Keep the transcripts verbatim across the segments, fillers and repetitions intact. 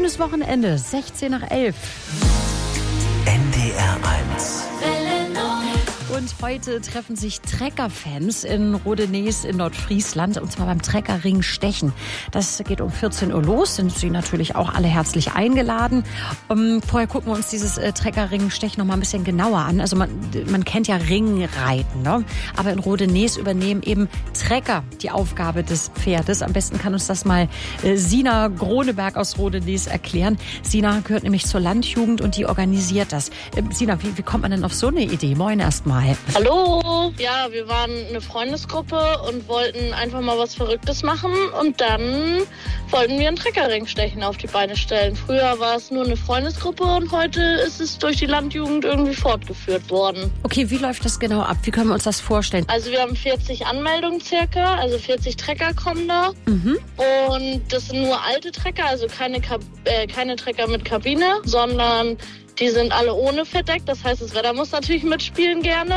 schönes Wochenende, sechzehn nach elf. N D R eins. Und heute treffen sich Trecker-Fans in Rodenees in Nordfriesland, und zwar beim Treckerring Stechen. Das geht um vierzehn Uhr los, sind Sie natürlich auch alle herzlich eingeladen. Um, vorher gucken wir uns dieses äh, Treckerring Stechen noch mal ein bisschen genauer an. Also man, man kennt ja Ringreiten, ne? Aber in Rodenees übernehmen eben Trecker die Aufgabe des Pferdes. Am besten kann uns das mal äh, Sina Groneberg aus Rodenees erklären. Sina gehört nämlich zur Landjugend und die organisiert das. Äh, Sina, wie, wie kommt man denn auf so eine Idee? Moin erstmal. Hallo! Ja, wir waren eine Freundesgruppe und wollten einfach mal was Verrücktes machen und dann wollten wir einen Treckerring Stechen auf die Beine stellen. Früher war es nur eine Freundesgruppe und heute ist es durch die Landjugend irgendwie fortgeführt worden. Okay, wie läuft das genau ab? Wie können wir uns das vorstellen? Also wir haben vierzig Anmeldungen circa, also vierzig Trecker kommen da. Mhm. Und das sind nur alte Trecker, also keine, Kab- äh, keine Trecker mit Kabine, sondern die sind alle ohne verdeckt. Das heißt, das Wetter muss natürlich mitspielen gerne.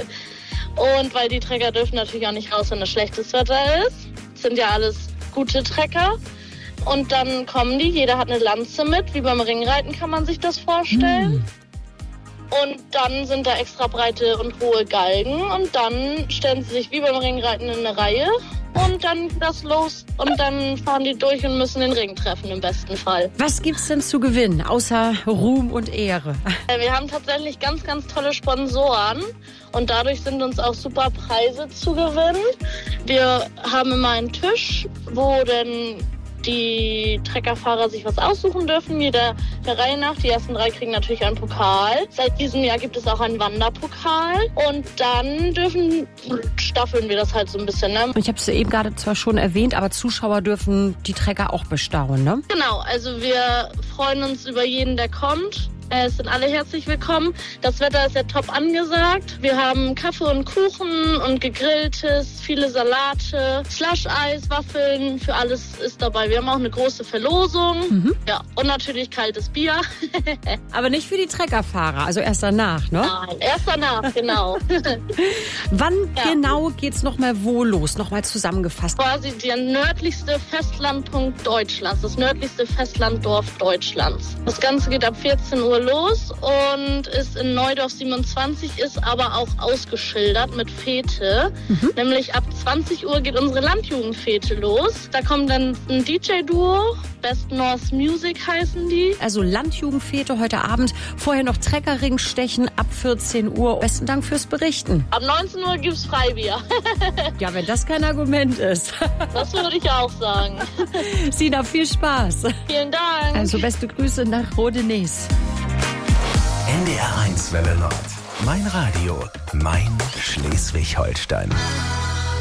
Und weil die Trecker dürfen natürlich auch nicht raus, wenn es schlechtes Wetter ist. Das sind ja alles gute Trecker. Und dann kommen die, jeder hat eine Lanze mit. Wie beim Ringreiten kann man sich das vorstellen. Mhm. Und dann sind da extra breite und hohe Galgen. Und dann stellen sie sich wie beim Ringreiten in eine Reihe. Und dann das los und dann fahren die durch und müssen den Ring treffen im besten Fall. Was gibt's denn zu gewinnen, außer Ruhm und Ehre? Wir haben tatsächlich ganz, ganz tolle Sponsoren und dadurch sind uns auch super Preise zu gewinnen. Wir haben immer einen Tisch, wo dann die Treckerfahrer sich was aussuchen dürfen, jeder der Reihe nach. Die ersten drei kriegen natürlich einen Pokal. Seit diesem Jahr gibt es auch einen Wanderpokal. Und dann dürfen, staffeln wir das halt so ein bisschen, ne? Ich habe es eben gerade zwar schon erwähnt, aber Zuschauer dürfen die Trecker auch bestaunen, ne? Genau, also wir freuen uns über jeden, der kommt. Es sind alle herzlich willkommen. Das Wetter ist ja top angesagt. Wir haben Kaffee und Kuchen und Gegrilltes, viele Salate, Slush-Eis, Waffeln, für alles ist dabei. Wir haben auch eine große Verlosung. Mhm. Ja, und natürlich kaltes Bier. Aber nicht für die Treckerfahrer, also erst danach, ne? Nein, erst danach, genau. Wann Ja. genau geht's nochmal wo los? Nochmal zusammengefasst. Quasi der nördlichste Festlandpunkt Deutschlands, das nördlichste Festlanddorf Deutschlands. Das Ganze geht ab vierzehn Uhr los und ist in Neudorf siebenundzwanzig, ist aber auch ausgeschildert mit Fete. Mhm. Nämlich ab zwanzig Uhr geht unsere Landjugendfete los. Da kommt dann ein D J-Duo, Best North Music heißen die. Also Landjugendfete heute Abend, vorher noch Treckerring Stechen ab vierzehn Uhr. Besten Dank fürs Berichten. Ab neunzehn Uhr gibt's Freibier. Ja, wenn das kein Argument ist. Das würde ich auch sagen. Sina, viel Spaß. Vielen Dank. Also beste Grüße nach Rodenees. N D R eins Welle Nord. Mein Radio, mein Schleswig-Holstein.